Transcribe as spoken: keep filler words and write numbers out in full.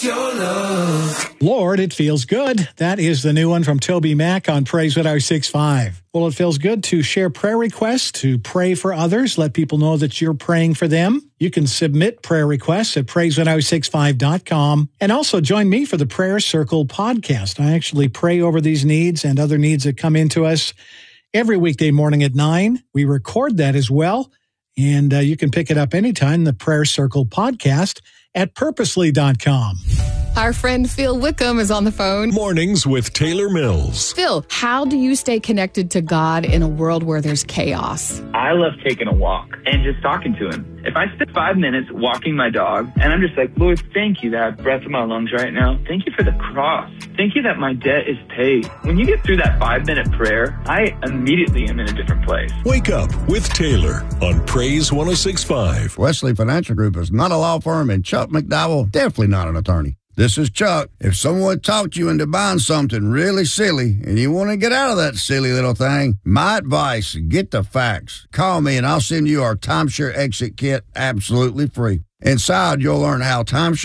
your love. Lord, it feels good. That is the new one from Toby Mac on Praise one oh six point five. Well, it feels good to share prayer requests, to pray for others, let people know that you're praying for them. You can submit prayer requests at praise one oh six five dot com. And also join me for the Prayer Circle podcast. I actually pray over these needs and other needs that come into us every weekday morning at nine. We record that as well. And uh, you can pick it up anytime, the Prayer Circle podcast at purposely dot com. Our friend Phil Wickham is on the phone. Mornings with Taylor Mills. Phil, how do you stay connected to God in a world where there's chaos? I love taking a walk and just talking to him. If I spend five minutes walking my dog, and I'm just like, Lord, thank you that I have breath in my lungs right now. Thank you for the cross. Thank you that my debt is paid. When you get through that five-minute prayer, I immediately am in a different place. Wake up with Taylor on Praise one oh six point five. Wesley Financial Group is not a law firm, and Chuck McDowell, definitely not an attorney. This is Chuck. If someone talked you into buying something really silly and you want to get out of that silly little thing, my advice, get the facts. Call me and I'll send you our timeshare exit kit absolutely free. Inside, you'll learn how timeshare